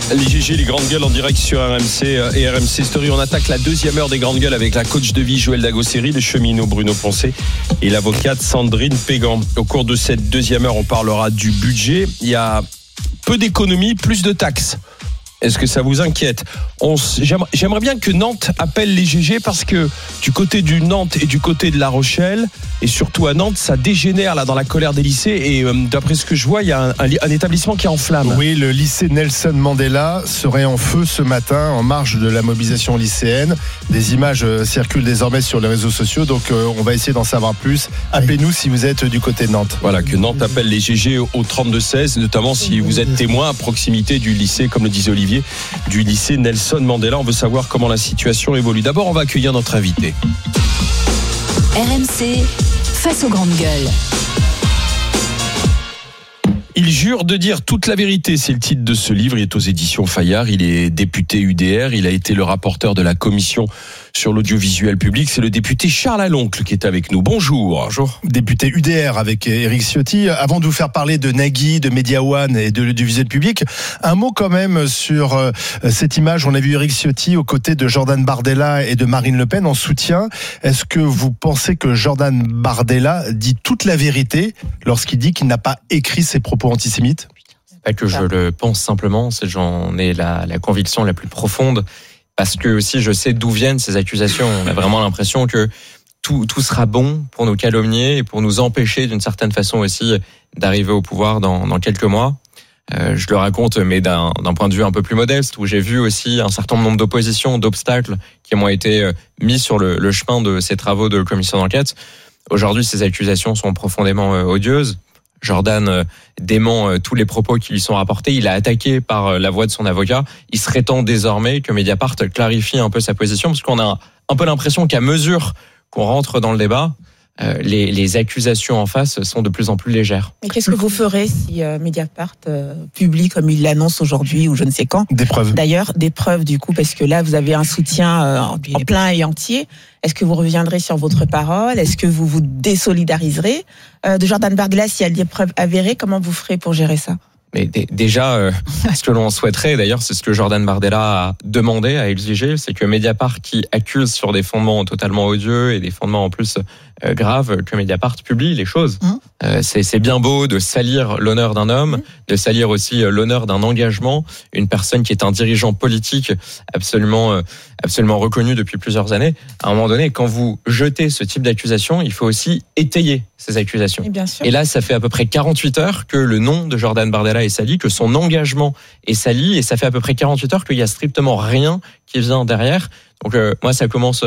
Les GG, les grandes gueules en direct sur RMC et RMC Story. On attaque la deuxième heure des grandes gueules avec la coach de vie Joël Dagosseri, le cheminot Bruno Poncet et l'avocate Sandrine Pégan. Au cours de cette deuxième heure, on parlera du budget. Il y a peu d'économies, plus de taxes. Est-ce que ça vous inquiète ? J'aimerais bien que Nantes appelle les GG parce que du côté du Nantes et du côté de La Rochelle, et surtout à Nantes, ça dégénère là dans la colère des lycées. Et d'après ce que je vois, il y a un établissement qui est en flammes. Oui, le lycée Nelson Mandela serait en feu ce matin en marge de la mobilisation lycéenne. Des images circulent désormais sur les réseaux sociaux, donc on va essayer d'en savoir plus. Appelez-nous si vous êtes du côté de Nantes. Voilà, que Nantes appelle les GG au 32-16, notamment si vous êtes témoin à proximité du lycée, comme le disait Olivier, du lycée Nelson Mandela. On veut savoir comment la situation évolue. D'abord, on va accueillir notre invité. RMC, face aux grandes gueules. Il jure de dire toute la vérité, c'est le titre de ce livre. Il est aux éditions Fayard, il est député UDR, il a été le rapporteur de la commission sur l'audiovisuel public. C'est le député Charles Aloncle qui est avec nous. Bonjour. Bonjour. Député UDR avec Éric Ciotti. Avant de vous faire parler de Nagui, de Media One et de l'audiovisuel public, un mot quand même sur cette image. On a vu Éric Ciotti aux côtés de Jordan Bardella et de Marine Le Pen en soutien. Est-ce que vous pensez que Jordan Bardella dit toute la vérité lorsqu'il dit qu'il n'a pas écrit ses propos antisémites ? Pas que je le pense simplement, c'est j'en ai la conviction la plus profonde. Parce que aussi je sais d'où viennent ces accusations. On a vraiment l'impression que tout sera bon pour nous calomnier et pour nous empêcher d'une certaine façon aussi d'arriver au pouvoir dans quelques mois. Je le raconte, mais d'un point de vue un peu plus modeste, où j'ai vu aussi un certain nombre d'oppositions, d'obstacles qui m'ont été mis sur le chemin de ces travaux de commission d'enquête. Aujourd'hui, ces accusations sont profondément odieuses. Jordan dément tous les propos qui lui sont rapportés. Il a attaqué par la voix de son avocat. Il serait temps désormais que Mediapart clarifie un peu sa position, parce qu'on a un peu l'impression qu'à mesure qu'on rentre dans le débat, les accusations en face sont de plus en plus légères. Mais qu'est-ce que vous ferez si Mediapart publie, comme il l'annonce aujourd'hui ou je ne sais quand, des preuves ? D'ailleurs, des preuves du coup, parce que là vous avez un soutien en plein et entier. Est-ce que vous reviendrez sur votre parole ? Est-ce que vous vous désolidariserez de Jordan Bardella s'il y a des preuves avérées ? Comment vous ferez pour gérer ça ? Mais déjà, ce que l'on souhaiterait, d'ailleurs, c'est ce que Jordan Bardella a demandé, a exigé, c'est que Mediapart, qui accuse sur des fondements totalement odieux et des fondements en plus graves, que Mediapart publie les choses. C'est bien beau de salir l'honneur d'un homme, de salir aussi l'honneur d'un engagement, une personne qui est un dirigeant politique absolument reconnu depuis plusieurs années. À un moment donné, quand vous jetez ce type d'accusation, il faut aussi étayer ces accusations. Et là, ça fait à peu près 48 heures que le nom de Jordan Bardella est sali, que son engagement est sali, et ça fait à peu près 48 heures qu'il y a strictement rien qui vient derrière. Donc moi, ça commence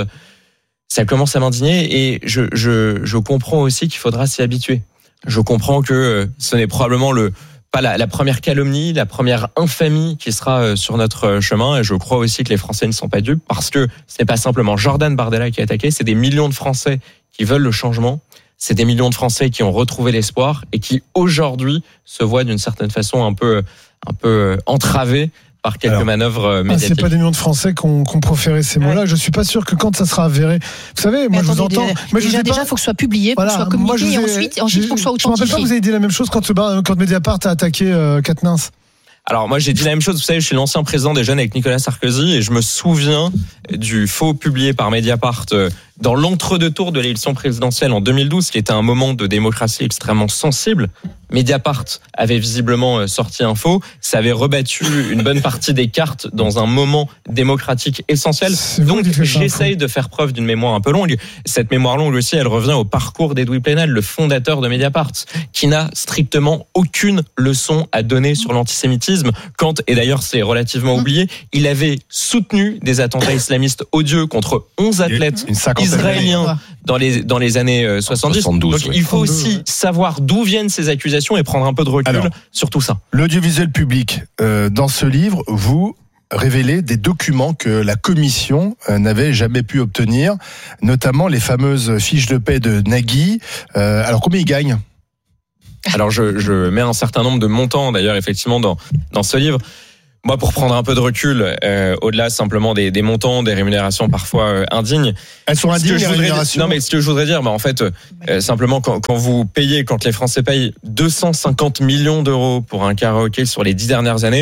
à m'indigner, et je comprends aussi qu'il faudra s'y habituer. Je comprends que ce n'est probablement pas la première calomnie, la première infamie qui sera sur notre chemin, et je crois aussi que les Français ne sont pas dupes, parce que ce n'est pas simplement Jordan Bardella qui est attaqué, c'est des millions de Français qui veulent le changement. C'est des millions de Français qui ont retrouvé l'espoir et qui aujourd'hui se voient d'une certaine façon un peu entravés par quelques manœuvres médiatiques. C'est pas des millions de Français qui ont proféré ces mots-là. Je suis pas sûr que quand ça sera avéré. Vous savez, moi je vous entends. Déjà, il faut que ce soit publié, que ce soit communiqué, et ensuite il faut que ce soit authentifié. Je me rappelle pas que vous avez dit la même chose quand Mediapart a attaqué Quatennens. Alors moi j'ai dit la même chose, vous savez, je suis l'ancien président des Jeunes avec Nicolas Sarkozy, et je me souviens du faux publié par Mediapart dans l'entre-deux-tours de l'élection présidentielle en 2012, qui était un moment de démocratie extrêmement sensible. Mediapart avait visiblement sorti un faux, ça avait rebattu une bonne partie des cartes dans un moment démocratique essentiel. Donc j'essaye de faire preuve d'une mémoire un peu longue. Cette mémoire longue aussi, elle revient au parcours d'Edoui Plenel, le fondateur de Mediapart, qui n'a strictement aucune leçon à donner sur l'antisémitisme, quand, et d'ailleurs c'est relativement oublié, il avait soutenu des attentats islamistes odieux contre 11 athlètes israéliens dans les années 70. 72, donc il faut aussi savoir d'où viennent ces accusations et prendre un peu de recul sur tout ça. L'audiovisuel public, dans ce livre, vous révélez des documents que la commission n'avait jamais pu obtenir, notamment les fameuses fiches de paie de Nagui. Alors combien il gagne ? Alors je mets un certain nombre de montants d'ailleurs effectivement dans ce livre. Moi, pour prendre un peu de recul, au-delà simplement des montants, des rémunérations parfois indignes. Elles sont indignes, les rémunérations. Non, mais ce que je voudrais dire, en fait, simplement quand les Français payent 250 millions d'euros pour un karaoké sur les 10 dernières années,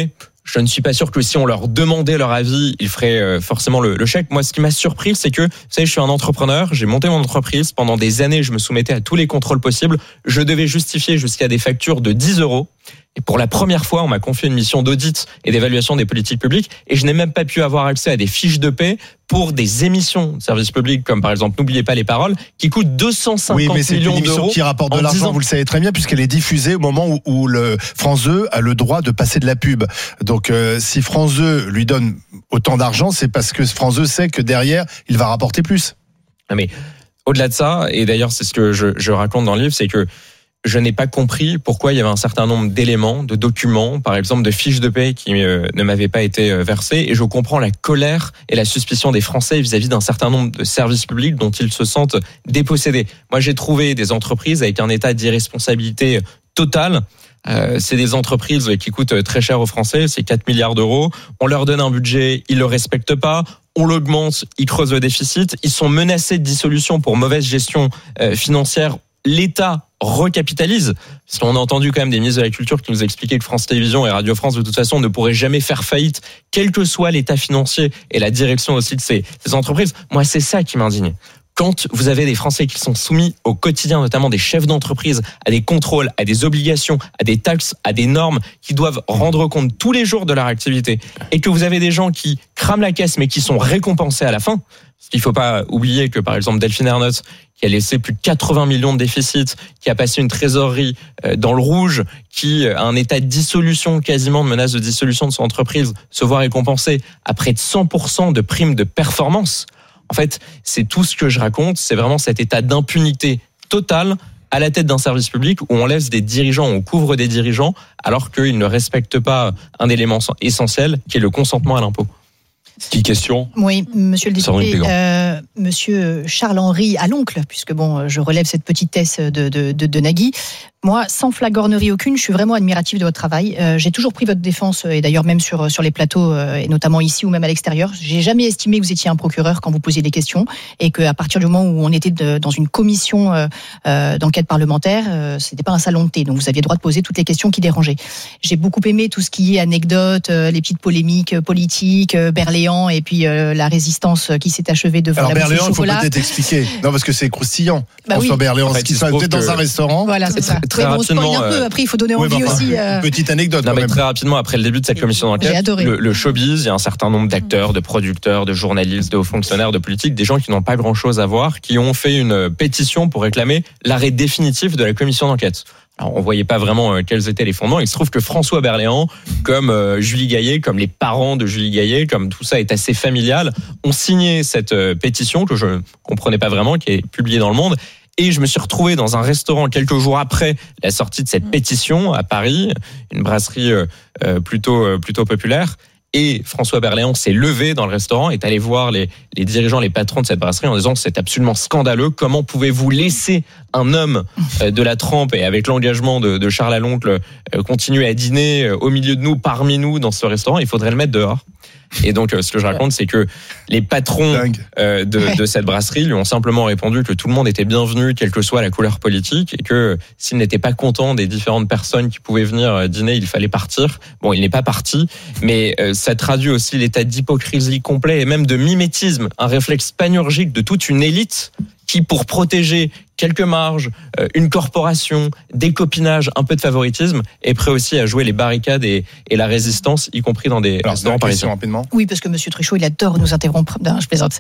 je ne suis pas sûr que si on leur demandait leur avis, ils feraient forcément le chèque. Moi, ce qui m'a surpris, c'est que, vous savez, je suis un entrepreneur, j'ai monté mon entreprise, pendant des années, je me soumettais à tous les contrôles possibles, je devais justifier jusqu'à des factures de 10 €. Et pour la première fois, on m'a confié une mission d'audit et d'évaluation des politiques publiques, et je n'ai même pas pu avoir accès à des fiches de paie pour des émissions de services publics, comme par exemple N'oubliez pas les paroles, qui coûtent 250 millions d'euros. Oui, mais c'est une émission qui rapporte de l'argent, vous le savez très bien, puisqu'elle est diffusée au moment où le France 2 a le droit de passer de la pub. Donc, si France 2 lui donne autant d'argent, c'est parce que France 2 sait que derrière, il va rapporter plus. Mais au-delà de ça, et d'ailleurs c'est ce que je raconte dans le livre, c'est que je n'ai pas compris pourquoi il y avait un certain nombre d'éléments, de documents, par exemple de fiches de paie qui ne m'avaient pas été versées. Et je comprends la colère et la suspicion des Français vis-à-vis d'un certain nombre de services publics dont ils se sentent dépossédés. Moi, j'ai trouvé des entreprises avec un état d'irresponsabilité totale. C'est des entreprises qui coûtent très cher aux Français, c'est 4 milliards d'euros. On leur donne un budget, ils le respectent pas. On l'augmente, ils creusent le déficit. Ils sont menacés de dissolution pour mauvaise gestion financière. L'État recapitalise, parce qu'on a entendu quand même des ministres de la Culture qui nous expliquaient que France Télévisions et Radio France de toute façon ne pourraient jamais faire faillite, quel que soit l'état financier et la direction aussi de ces entreprises. Moi, c'est ça qui m'indigne. Quand vous avez des Français qui sont soumis au quotidien, notamment des chefs d'entreprise, à des contrôles, à des obligations, à des taxes, à des normes, qui doivent rendre compte tous les jours de leur activité, et que vous avez des gens qui crament la caisse mais qui sont récompensés à la fin, parce qu'il ne faut pas oublier que par exemple Delphine Ernotte, qui a laissé plus de 80 millions de déficit, qui a passé une trésorerie dans le rouge, qui a un état de dissolution, quasiment de menace de dissolution de son entreprise, se voit récompensé à près de 100% de primes de performance. En fait, c'est tout ce que je raconte, c'est vraiment cet état d'impunité totale à la tête d'un service public où on laisse des dirigeants, on couvre des dirigeants alors qu'ils ne respectent pas un élément essentiel qui est le consentement à l'impôt. Petite question. Oui, monsieur le député, monsieur Charles-Henri à l'oncle, puisque bon, je relève cette petite thèse de Nagui. Moi, sans flagornerie aucune, je suis vraiment admiratif de votre travail. J'ai toujours pris votre défense, et d'ailleurs même sur les plateaux, et notamment ici ou même à l'extérieur. J'ai jamais estimé que vous étiez un procureur quand vous posiez des questions, et qu'à partir du moment où on était dans une commission d'enquête parlementaire, c'était pas un salon de thé, donc vous aviez le droit de poser toutes les questions qui dérangeaient. J'ai beaucoup aimé tout ce qui est anecdotes, les petites polémiques politiques, Berléand, et puis la résistance qui s'est achevée devant la bouche de chocolat. Alors Berléand, il faut peut-être expliquer. Non, parce que c'est croustillant. François oui. Berléand, ce qui se passe dans un restaurant. Voilà, c'est ça. Très rapidement, un peu. Après, il faut donner envie aussi. Petite anecdote. Non, mais très rapidement, après le début de cette commission d'enquête, le showbiz, il y a un certain nombre d'acteurs, de producteurs, de journalistes, de hauts fonctionnaires, de politiques, des gens qui n'ont pas grand-chose à voir, qui ont fait une pétition pour réclamer l'arrêt définitif de la commission d'enquête. Alors, on voyait pas vraiment quels étaient les fondements. Il se trouve que François Berléand, comme Julie Gaillet, comme les parents de Julie Gaillet, comme tout ça est assez familial, ont signé cette pétition que je comprenais pas vraiment, qui est publiée dans Le Monde. Et je me suis retrouvé dans un restaurant quelques jours après la sortie de cette pétition à Paris, une brasserie plutôt populaire. Et François Berléand s'est levé dans le restaurant, est allé voir les dirigeants, les patrons de cette brasserie en disant que c'est absolument scandaleux. Comment pouvez-vous laisser un homme de la trempe et avec l'engagement de Charles à l'oncle continuer à dîner au milieu de nous, parmi nous, dans ce restaurant? Il faudrait le mettre dehors. Et donc, ce que je raconte, c'est que les patrons de cette brasserie lui ont simplement répondu que tout le monde était bienvenu, quelle que soit la couleur politique, et que s'il n'était pas content des différentes personnes qui pouvaient venir dîner, il fallait partir. Bon, il n'est pas parti, mais ça traduit aussi l'état d'hypocrisie complet et même de mimétisme, un réflexe panurgique de toute une élite qui, pour protéger quelques marges, une corporation, des copinages, un peu de favoritisme, est prêt aussi à jouer les barricades et la résistance, y compris dans des restaurants parisiens. Rapidement. Oui, parce que Monsieur Truchot, il adore nous interrompre. Non, je plaisante.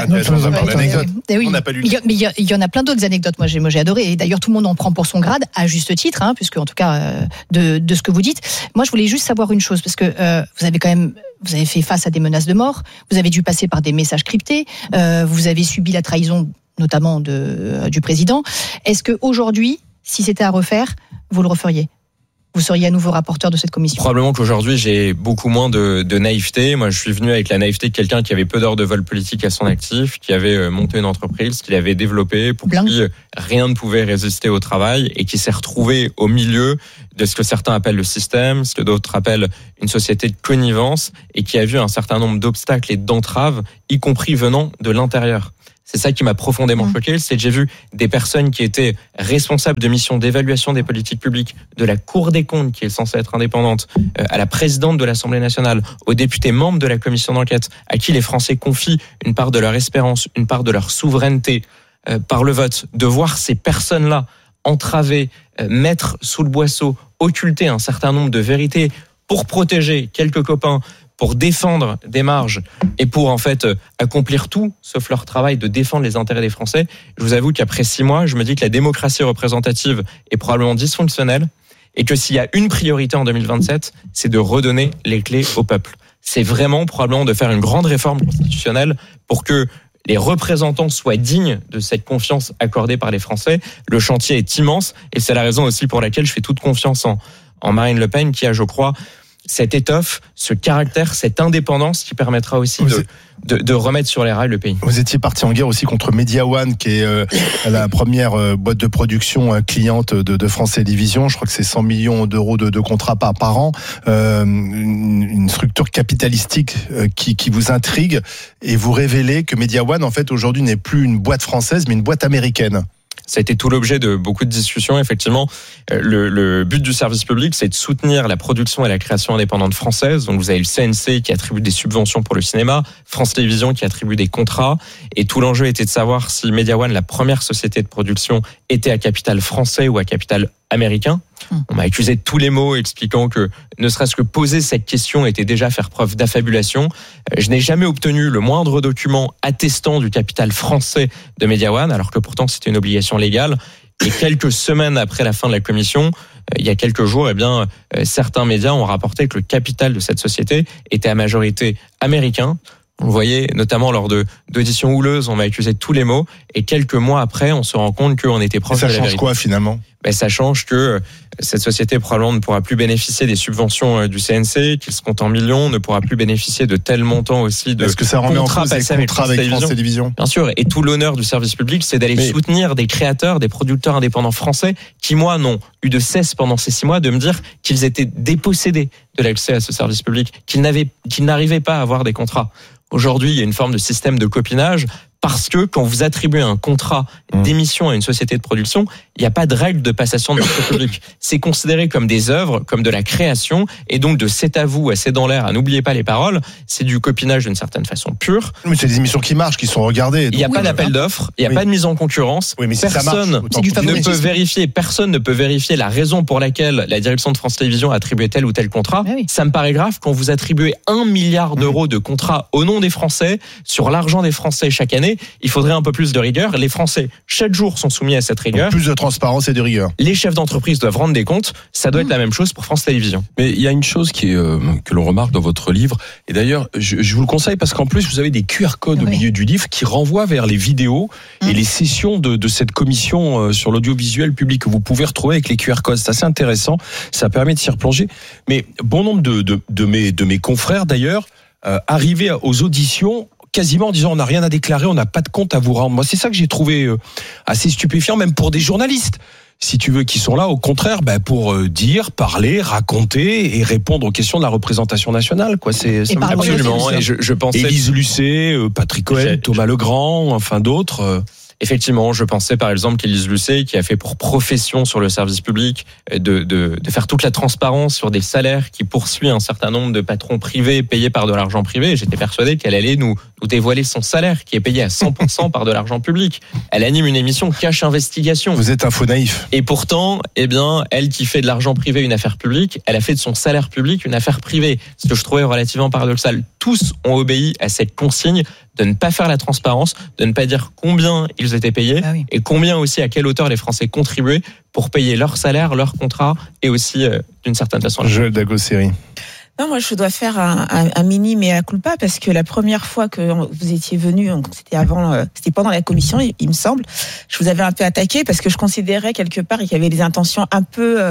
On n'a pas lu. Mais il y en a plein d'autres anecdotes. Moi, j'ai adoré. Et d'ailleurs, tout le monde en prend pour son grade, à juste titre, puisque en tout cas, de ce que vous dites. Moi, je voulais juste savoir une chose, parce que vous avez fait face à des menaces de mort. Vous avez dû passer par des messages cryptés. Vous avez subi la trahison, notamment du président. Est-ce qu'aujourd'hui, si c'était à refaire, vous le referiez ? Vous seriez à nouveau rapporteur de cette commission? Probablement qu'aujourd'hui, j'ai beaucoup moins de naïveté. Moi, je suis venu avec la naïveté de quelqu'un qui avait peu d'heures de vol politique à son actif, qui avait monté une entreprise, qui l'avait développée, pour qui rien ne pouvait résister au travail, et qui s'est retrouvé au milieu de ce que certains appellent le système, ce que d'autres appellent une société de connivence, et qui a vu un certain nombre d'obstacles et d'entraves, y compris venant de l'intérieur. C'est ça qui m'a profondément choqué, c'est que j'ai vu des personnes qui étaient responsables de missions d'évaluation des politiques publiques, de la Cour des comptes, qui est censée être indépendante, à la présidente de l'Assemblée nationale, aux députés membres de la commission d'enquête, à qui les Français confient une part de leur espérance, une part de leur souveraineté par le vote, de voir ces personnes-là entraver, mettre sous le boisseau, occulter un certain nombre de vérités pour protéger quelques copains, pour défendre des marges et pour en fait accomplir tout, sauf leur travail de défendre les intérêts des Français. Je vous avoue qu'après 6 mois, je me dis que la démocratie représentative est probablement dysfonctionnelle et que s'il y a une priorité en 2027, c'est de redonner les clés au peuple. C'est vraiment probablement de faire une grande réforme constitutionnelle pour que les représentants soient dignes de cette confiance accordée par les Français. Le chantier est immense et c'est la raison aussi pour laquelle je fais toute confiance en Marine Le Pen qui a, je crois, cette étoffe, ce caractère, cette indépendance qui permettra aussi de remettre sur les rails le pays. Vous étiez parti en guerre aussi contre Media One, qui est la première boîte de production cliente de France Télévisions. Je crois que c'est 100 millions d'euros de contrats par an. Une structure capitalistique qui vous intrigue. Et vous révélez que Media One, en fait, aujourd'hui, n'est plus une boîte française, mais une boîte américaine. Ça a été tout l'objet de beaucoup de discussions. Effectivement, le but du service public, c'est de soutenir la production et la création indépendante française. Donc, vous avez le CNC qui attribue des subventions pour le cinéma, France Télévisions qui attribue des contrats. Et tout l'enjeu était de savoir si Media One, la première société de production, était à capital français ou à capital américain. On m'a accusé de tous les mots, expliquant que ne serait-ce que poser cette question était déjà faire preuve d'affabulation. Je n'ai jamais obtenu le moindre document attestant du capital français de Media One, alors que pourtant c'était une obligation légale. Et quelques semaines après la fin de la commission, il y a quelques jours, certains médias ont rapporté que le capital de cette société était à majorité américain. On le voyait notamment lors d'auditions houleuses, on m'a accusé de tous les mots. Et quelques mois après, on se rend compte qu'on était proche de la vérité. Ça change quoi finalement ? Ça change que cette société probablement ne pourra plus bénéficier des subventions du CNC, qu'il se compte en millions, ne pourra plus bénéficier de tels montants aussi de Est-ce que ça remet en cause des contrats avec France Télévisions ? Bien sûr, et tout l'honneur du service public, c'est d'aller soutenir des créateurs, des producteurs indépendants français qui, moi, n'ont eu de cesse pendant ces 6 mois de me dire qu'ils étaient dépossédés de l'accès à ce service public, qu'ils n'arrivaient pas à avoir des contrats. Aujourd'hui, il y a une forme de système de copinage parce que quand vous attribuez un contrat d'émission à une société de production, il n'y a pas de règle de passation de marché public. C'est considéré comme des œuvres, comme de la création, et donc de c'est à vous, à c'est dans l'air, à n'oubliez pas les paroles, c'est du copinage d'une certaine façon pure. Mais c'est des émissions qui marchent, qui sont regardées. Il n'y a pas d'appel d'offres, il n'y a pas de mise en concurrence. Oui, mais si personne ne peut vérifier la raison pour laquelle la direction de France Télévisions a attribué tel ou tel contrat. Ça me paraît grave quand vous attribuez 1 milliard d'euros de contrats au nom des Français, sur l'argent des Français chaque année. Il faudrait un peu plus de rigueur. Les Français, chaque jour, sont soumis à cette rigueur. Plus de transparence et de rigueur. Les chefs d'entreprise doivent rendre des comptes. Ça doit être la même chose pour France Télévisions. Mais il y a une chose que l'on remarque dans votre livre. Et d'ailleurs, je vous le conseille parce qu'en plus, vous avez des QR codes au milieu du livre qui renvoient vers les vidéos et les sessions de cette commission sur l'audiovisuel public que vous pouvez retrouver avec les QR codes. C'est assez intéressant. Ça permet de s'y replonger. Mais bon nombre de mes confrères, d'ailleurs, arrivaient aux auditions quasiment en disant on n'a rien à déclarer, on n'a pas de compte à vous rendre. Moi, c'est ça que j'ai trouvé assez stupéfiant, même pour des journalistes, si tu veux, qui sont là, au contraire, pour dire, parler, raconter et répondre aux questions de la représentation nationale. Quoi. C'est absolument. Et je pensais Élise Lucet, Patrick Cohen, Thomas Legrand, enfin d'autres. Effectivement, je pensais par exemple qu'Élise Lucet, qui a fait pour profession sur le service public de faire toute la transparence sur des salaires qui poursuit un certain nombre de patrons privés payés par de l'argent privé. J'étais persuadé qu'elle allait nous dévoiler son salaire qui est payé à 100% par de l'argent public. Elle anime une émission Cache Investigation. Vous êtes un faux naïf. Et pourtant, elle qui fait de l'argent privé une affaire publique, elle a fait de son salaire public une affaire privée. Ce que je trouvais relativement paradoxal. Tous ont obéi à cette consigne de ne pas faire la transparence, de ne pas dire combien ils étaient payés et combien aussi, à quelle hauteur les Français contribuaient pour payer leur salaire, leur contrat et aussi d'une certaine façon. Joël Dagosseri. Non, moi je dois faire un mini mea culpa parce que la première fois que vous étiez venu, c'était pendant la commission, il me semble, je vous avais un peu attaqué parce que je considérais quelque part qu'il y avait des intentions un peu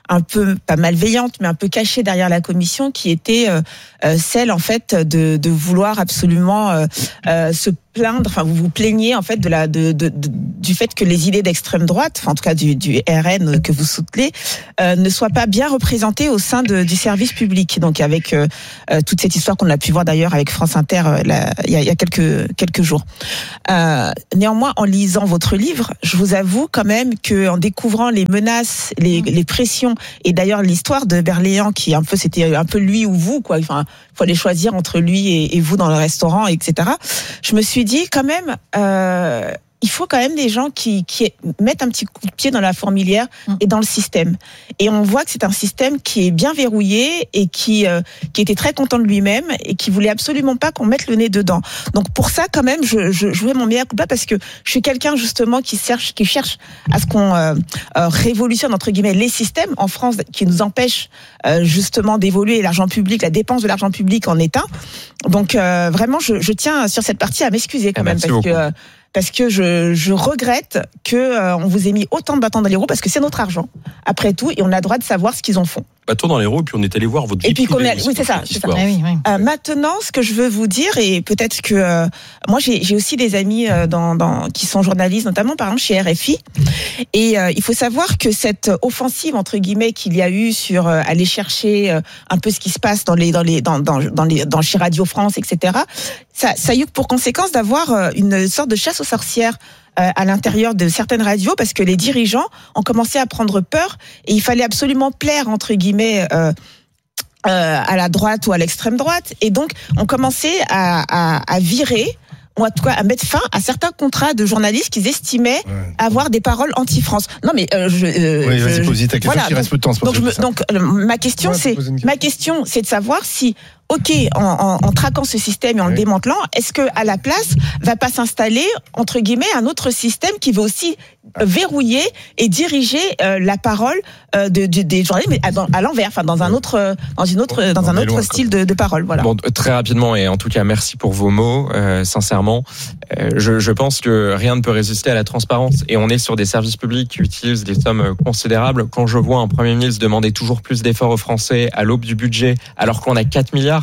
un peu pas malveillante, mais un peu cachée derrière la commission, qui était celle en fait de vouloir absolument se plaindre. Enfin, vous vous plaignez en fait du fait que les idées d'extrême droite, enfin en tout cas du RN que vous soutenez, ne soient pas bien représentées au sein du service public. Donc avec toute cette histoire qu'on a pu voir d'ailleurs avec France Inter il y a quelques jours. Néanmoins, en lisant votre livre, je vous avoue quand même que en découvrant les menaces, les pressions, et d'ailleurs l'histoire de Berléand qui c'était un peu lui ou vous, quoi. Enfin, il fallait choisir entre lui et vous dans le restaurant, etc. Je me suis dit quand même, il faut quand même des gens qui mettent un petit coup de pied dans la fourmilière et dans le système. Et on voit que c'est un système qui est bien verrouillé et qui était très content de lui-même et qui voulait absolument pas qu'on mette le nez dedans. Donc pour ça, quand même, je jouais mon mea culpa parce que je suis quelqu'un justement qui cherche à ce qu'on révolutionne entre guillemets les systèmes en France qui nous empêchent justement d'évoluer. L'argent public, la dépense de l'argent public en est un. Donc vraiment, je tiens sur cette partie à m'excuser quand même parce que je regrette que on vous ait mis autant de bâtons dans les roues parce que c'est notre argent après tout et on a le droit de savoir ce qu'ils en font. Bâton dans les roues et puis on est allé voir votre vie privée. Oui, c'est ça. Maintenant, ce que je veux vous dire, et peut-être que moi j'ai aussi des amis qui sont journalistes, notamment par exemple chez RFI, et il faut savoir que cette offensive entre guillemets qu'il y a eu sur aller chercher un peu ce qui se passe chez Radio France, etc. Ça a eu pour conséquence d'avoir une sorte de chasse aux sorcières à l'intérieur de certaines radios parce que les dirigeants ont commencé à prendre peur et il fallait absolument plaire entre guillemets à la droite ou à l'extrême droite et donc on commençait à virer ou en tout cas à mettre fin à certains contrats de journalistes qu'ils estimaient avoir des paroles anti-France. Non mais vas-y, pose ta question, voilà, qui reste peu de temps. Donc ma question c'est de savoir si en traquant ce système et en le démantelant, est-ce que à la place va pas s'installer entre guillemets un autre système qui va aussi verrouiller et diriger la parole des journalistes, mais à l'envers, enfin dans un autre style de parole. Voilà. Bon, très rapidement et en tout cas merci pour vos mots. Sincèrement, je pense que rien ne peut résister à la transparence et on est sur des services publics qui utilisent des sommes considérables. Quand je vois un Premier ministre demander toujours plus d'efforts aux Français à l'aube du budget, alors qu'on a 4 milliards,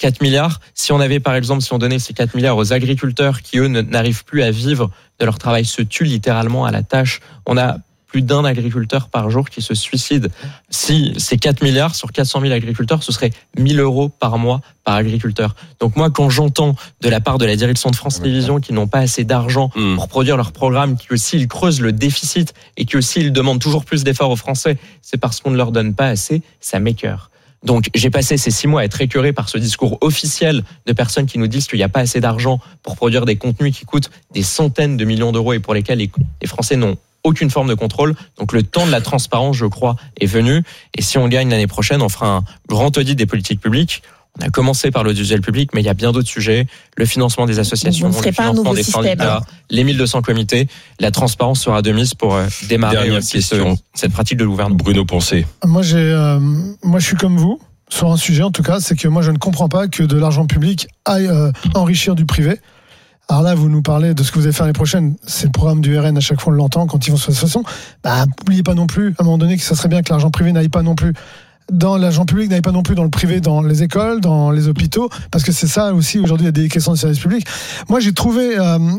si on donnait ces 4 milliards aux agriculteurs qui, eux, n'arrivent plus à vivre de leur travail, se tuent littéralement à la tâche, on a plus d'1 agriculteur par jour qui se suicide. Si c'est 4 milliards sur 400 000 agriculteurs, ce serait 1 000 euros par mois par agriculteur. Donc moi, quand j'entends de la part de la direction de France Télévisions qu'ils n'ont pas assez d'argent pour produire leur programme, qui aussi ils creusent le déficit et qui aussi ils demandent toujours plus d'efforts aux Français, c'est parce qu'on ne leur donne pas assez, ça m'écœure. Donc j'ai passé ces 6 mois à être écœuré par ce discours officiel de personnes qui nous disent qu'il n'y a pas assez d'argent pour produire des contenus qui coûtent des centaines de millions d'euros et pour lesquels les Français n'ont aucune forme de contrôle. Donc le temps de la transparence, je crois, est venu. Et si on gagne l'année prochaine, on fera un grand audit des politiques publiques. On a commencé par l'audiovisuel public, mais il y a bien d'autres sujets. Le financement des associations, le financement des syndicats, les 1200 comités. La transparence sera de mise pour démarrer aussi cette pratique de gouvernement. Bruno Poncet. Moi, je suis comme vous, sur un sujet en tout cas, c'est que moi je ne comprends pas que de l'argent public aille enrichir du privé. Alors là, vous nous parlez de ce que vous allez faire l'année prochaine. C'est le programme du RN, à chaque fois on l'entend quand ils vont sur l'association. N'oubliez pas non plus, à un moment donné, que ça serait bien que l'argent privé n'aille pas non plus dans l'argent public, n'aille pas non plus dans le privé, dans les écoles, dans les hôpitaux, parce que c'est ça aussi, aujourd'hui, il y a des questions de service public. Moi, j'ai trouvé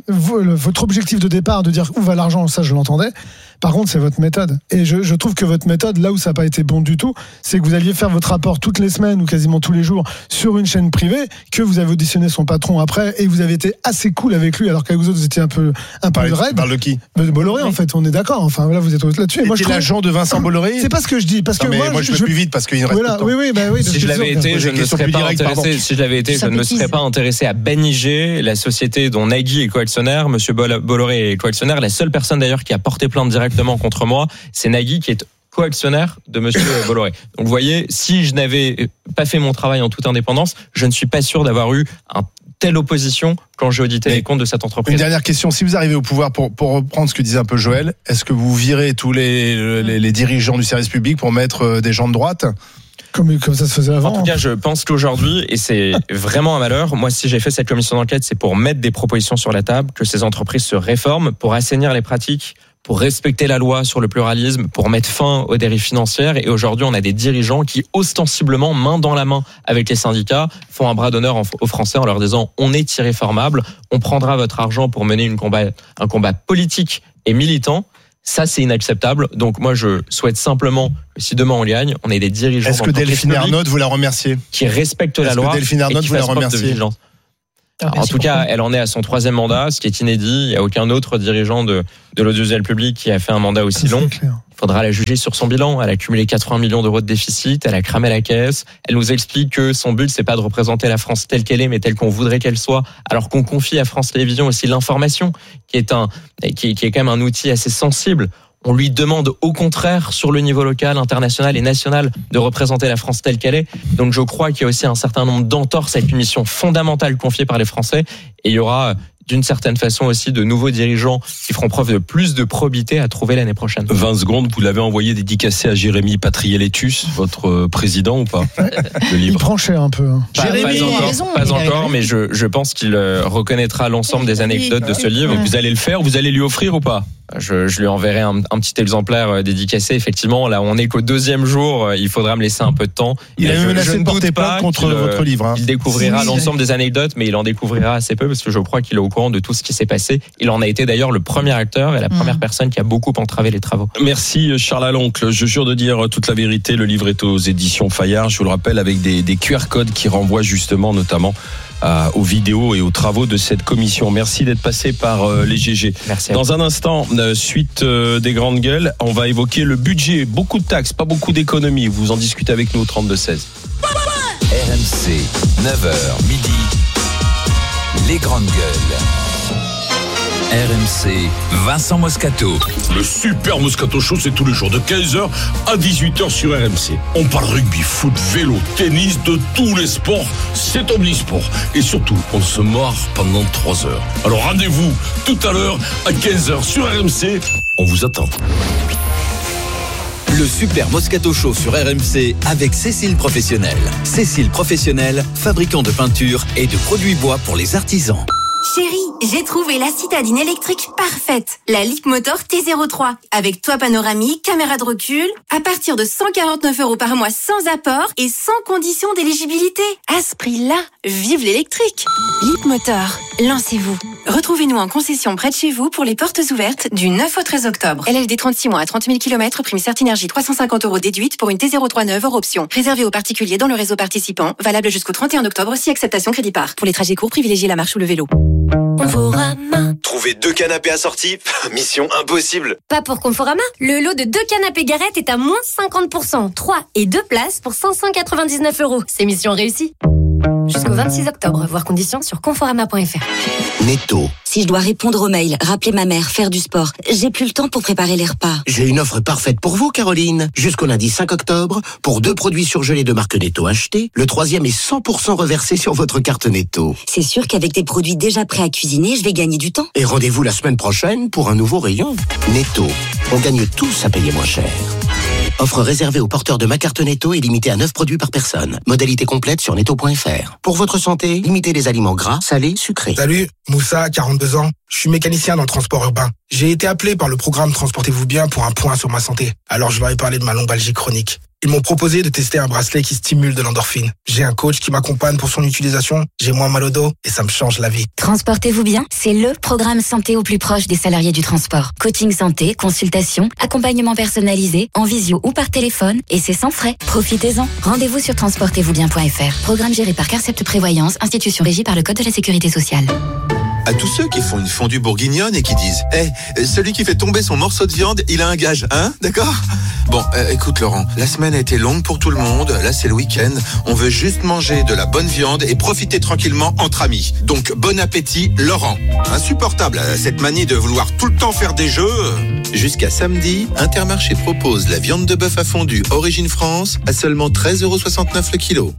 votre objectif de départ de dire où va l'argent, ça je l'entendais. Par contre, c'est votre méthode. Et je trouve que votre méthode, là où ça n'a pas été bon du tout, c'est que vous alliez faire votre rapport toutes les semaines ou quasiment tous les jours sur une chaîne privée, que vous avez auditionné son patron après, et vous avez été assez cool avec lui, alors qu'avec vous autres, vous étiez un peu raide. Parle de qui? De Bolloré, en fait, on est d'accord. Enfin, là, vous êtes là-dessus. Et moi, l'agent de Vincent Bolloré? C'est pas ce que je dis, parce que moi, je vais plus vite parce qu'il ne reste pas de temps. Oui, si je l'avais été, je ne me serais pas intéressé. Si je l'avais été, je ne me serais pas intéressé à Banijé, la société dont Nagui est coactionnaire, Monsieur Bolloré est coactionnaire. La seule personne d'ailleurs qui a porté plainte directement contre moi, c'est Nagui qui est coactionnaire de Monsieur Bolloré. Donc vous voyez, si je n'avais pas fait mon travail en toute indépendance, je ne suis pas sûr d'avoir eu un telle opposition quand j'ai audité les comptes de cette entreprise. Une dernière question, si vous arrivez au pouvoir, pour reprendre ce que disait un peu Joël, est-ce que vous virez tous les dirigeants du service public pour mettre des gens de droite ? Comme ça se faisait avant. En tout cas, je pense qu'aujourd'hui, et c'est vraiment un malheur, moi, si j'ai fait cette commission d'enquête, c'est pour mettre des propositions sur la table, que ces entreprises se réforment, pour assainir les pratiques, pour respecter la loi sur le pluralisme, pour mettre fin aux dérives financières. Et aujourd'hui, on a des dirigeants qui, ostensiblement, main dans la main avec les syndicats, font un bras d'honneur aux Français en leur disant « on est irréformable, on prendra votre argent pour mener un combat politique et militant ». Ça, c'est inacceptable. Donc moi, je souhaite simplement que si demain on gagne, on ait des dirigeants. Est-ce que Delphine Ernotte, vous la remerciez ? Qui respectent la loi. Est-ce que Delphine Ernotte, vous la remerciez ? En tout cas, elle en est à son 3e mandat, ce qui est inédit. Il n'y a aucun autre dirigeant de l'audiovisuel public qui a fait un mandat aussi long. Il faudra la juger sur son bilan. Elle a cumulé 80 millions d'euros de déficit, elle a cramé la caisse. Elle nous explique que son but, c'est pas de représenter la France telle qu'elle est, mais telle qu'on voudrait qu'elle soit. Alors qu'on confie à France Télévisions aussi l'information, qui est quand même un outil assez sensible. On lui demande au contraire, sur le niveau local, international et national, de représenter la France telle qu'elle est. Donc je crois qu'il y a aussi un certain nombre d'entorses avec une mission fondamentale confiée par les Français. Et il y aura d'une certaine façon aussi de nouveaux dirigeants qui feront preuve de plus de probité à trouver l'année prochaine. 20 secondes, vous l'avez envoyé dédicacé à Jérémy Patrielletus, votre président ou pas? Le livre. Il prend cher un peu. Pas encore, mais je pense qu'il reconnaîtra l'ensemble des anecdotes de ce livre. Vous allez le faire, vous allez lui offrir ou pas? Je lui enverrai un petit exemplaire dédicacé. Effectivement, là, on est qu'au 2e jour. Il faudra me laisser un peu de temps. Il a menacé de porter plainte contre votre livre. Il découvrira l'ensemble des anecdotes, mais il en découvrira assez peu parce que je crois qu'il est au courant de tout ce qui s'est passé. Il en a été d'ailleurs le premier acteur et la première personne qui a beaucoup entravé les travaux. Merci Charles Aloncle. Je jure de dire toute la vérité. Le livre est aux éditions Fayard. Je vous le rappelle, avec des QR codes qui renvoient justement, notamment, aux vidéos et aux travaux de cette commission. Merci d'être passé par les GG. Merci. Dans un instant, suite des grandes gueules, on va évoquer le budget. Beaucoup de taxes, pas beaucoup d'économies. Vous en discutez avec nous au 32-16. RMC, 9h midi. Les grandes gueules. RMC, Vincent Moscato. Le super Moscato Show, c'est tous les jours de 15h à 18h sur RMC. On parle rugby, foot, vélo, tennis, de tous les sports. C'est omnisport. Et surtout, on se marre pendant 3 heures. Alors rendez-vous tout à l'heure à 15h sur RMC. On vous attend. Le super Moscato Show sur RMC avec Cécile Professionnel. Cécile Professionnel, fabricant de peinture et de produits bois pour les artisans. Chérie, j'ai trouvé la citadine électrique parfaite. La Leapmotor T03. Avec toit panoramique, caméra de recul. À partir de 149 € par mois sans apport et sans condition d'éligibilité. À ce prix-là, vive l'électrique. Leapmotor, lancez-vous. Retrouvez-nous en concession près de chez vous pour les portes ouvertes du 9 au 13 octobre. LLD 36 mois à 30 000 km, prime Certinergie 350 € déduite pour une T03 neuve hors option. Réservé aux particuliers dans le réseau participant. Valable jusqu'au 31 octobre si acceptation crédit par. Pour les trajets courts, privilégiez la marche ou le vélo. Conforama. Trouver 2 canapés assortis, mission impossible. Pas pour Conforama. Le lot de 2 canapés Garrett est à moins 50%. 3 et 2 places pour 599 €. C'est mission réussie. Jusqu'au 26 octobre, voir conditions sur conforama.fr. Netto. Si je dois répondre aux mails, rappeler ma mère, faire du sport, j'ai plus le temps pour préparer les repas. J'ai une offre parfaite pour vous, Caroline. Jusqu'au lundi 5 octobre, pour 2 produits surgelés de marque Netto achetés, le 3e est 100% reversé sur votre carte Netto. C'est sûr qu'avec des produits déjà prêts à cuisiner, je vais gagner du temps. Et rendez-vous la semaine prochaine pour un nouveau rayon. Netto. On gagne tous à payer moins cher. Offre réservée aux porteurs de ma carte Netto et limitée à 9 produits par personne. Modalité complète sur netto.fr. Pour votre santé, limitez les aliments gras, salés, sucrés. Salut, Moussa, 42 ans. Je suis mécanicien dans le transport urbain. J'ai été appelé par le programme Transportez-vous bien pour un point sur ma santé. Alors je leur ai parlé de ma lombalgie chronique. Ils m'ont proposé de tester un bracelet qui stimule de l'endorphine. J'ai un coach qui m'accompagne pour son utilisation. J'ai moins mal au dos et ça me change la vie. Transportez-vous bien, c'est le programme santé au plus proche des salariés du transport. Coaching santé, consultation, accompagnement personnalisé, en visio ou par téléphone, et c'est sans frais. Profitez-en. Rendez-vous sur transportezvousbien.fr. Programme géré par Carcept Prévoyance, institution régie par le Code de la Sécurité sociale. À tous ceux qui font une fondue bourguignonne et qui disent celui qui fait tomber son morceau de viande, il a un gage, hein? D'accord? Bon, écoute Laurent, la semaine a été longue pour tout le monde, là c'est le week-end, on veut juste manger de la bonne viande et profiter tranquillement entre amis. Donc bon appétit Laurent. Insupportable cette manie de vouloir tout le temps faire des jeux. Jusqu'à samedi, Intermarché propose la viande de bœuf à fondu Origine France à seulement 13,69 € le kilo.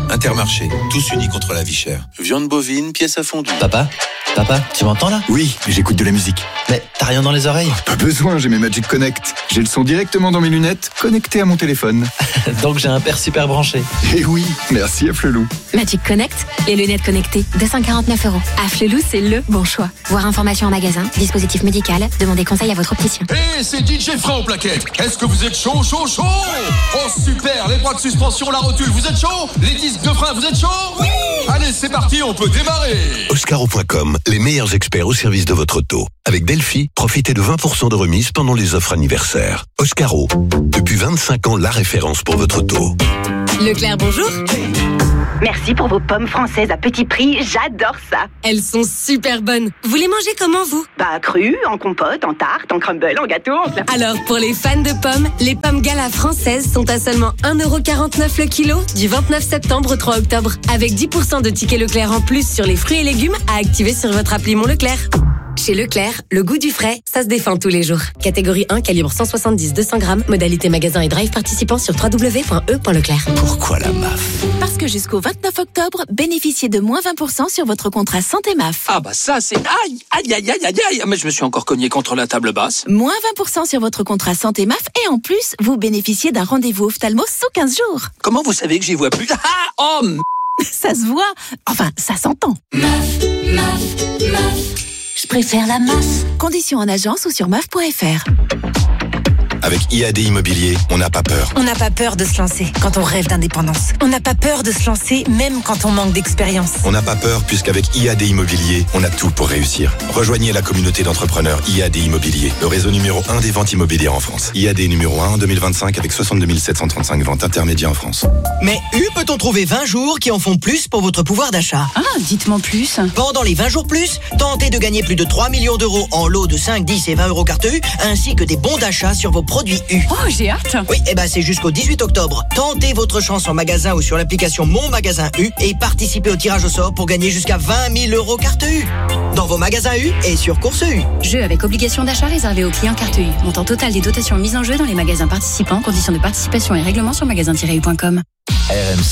Intermarché, tous unis contre la vie chère. Viande bovine, pièce à fondue. Papa, tu m'entends là? Oui, j'écoute de la musique. Mais t'as rien dans les oreilles? Pas besoin, j'ai mes Magic Connect. J'ai le son directement dans mes lunettes, connecté à mon téléphone. Donc j'ai un père super branché. Eh oui, merci à Flelou. Magic Connect, les lunettes connectées, 249 €. À Flelou, c'est le bon choix. Voir information en magasin, dispositif médical, demandez conseil à votre opticien. C'est DJ Frein aux plaquettes. Est-ce que vous êtes chaud? Oh super, les bras de suspension, la rotule, vous êtes chaud? Les disques de frein, vous êtes chaud? Oui. Allez, c'est parti, on peut démarrer. Oscaro.com, les meilleurs experts au service de votre auto. Avec Delphi, profitez de 20% de remise pendant les offres anniversaires. Oscaro, depuis 25 ans, la référence pour votre auto. Leclerc, bonjour. Merci pour vos pommes françaises à petit prix, j'adore ça. Elles sont super bonnes. Vous les mangez comment, vous? Crues, en compote, en tarte, en crumble, en gâteau, en plat. Alors, pour les fans de pommes, les pommes Gala françaises sont à seulement 1,49 € le kilo du 29 septembre au 3 octobre. Avec 10% de tickets Leclerc en plus sur les fruits et légumes à activer sur votre appli Mon Leclerc. Chez Leclerc, le goût du frais, ça se défend tous les jours. Catégorie 1, calibre 170-200 grammes, modalité magasin et drive participant sur www.e.leclerc. Pourquoi la MAF? Parce que jusqu'au 29 octobre, bénéficiez de moins 20% sur votre contrat santé MAF. Ah ça c'est... Aïe, mais je me suis encore cogné contre la table basse. Moins 20% sur votre contrat santé MAF et en plus, vous bénéficiez d'un rendez-vous ophtalmo sous 15 jours. Comment vous savez que j'y vois plus? Ça se voit, enfin ça s'entend. Je préfère la MAF. Conditions en agence ou sur MAF.fr. Avec IAD Immobilier, on n'a pas peur. On n'a pas peur de se lancer quand on rêve d'indépendance. On n'a pas peur de se lancer même quand on manque d'expérience. On n'a pas peur puisqu'avec IAD Immobilier, on a tout pour réussir. Rejoignez la communauté d'entrepreneurs IAD Immobilier, le réseau numéro 1 des ventes immobilières en France. IAD numéro 1 en 2025 avec 62 735 ventes intermédiaires en France. Mais peut-on trouver 20 jours qui en font plus pour votre pouvoir d'achat? Dites-moi plus. Pendant les 20 jours plus, tentez de gagner plus de 3 millions d'euros en lots de 5, 10 et 20 € carte U, ainsi que des bons d'achat sur vos produits U. Oh, j'ai hâte. Oui, c'est jusqu'au 18 octobre. Tentez votre chance en magasin ou sur l'application Mon Magasin U et participez au tirage au sort pour gagner jusqu'à 20 000 € carte U. Dans vos magasins U et sur Course U. Jeu avec obligation d'achat réservé aux clients carte U. Montant total des dotations mises en jeu dans les magasins participants. Conditions de participation et règlements sur magasin-u.com. RMC.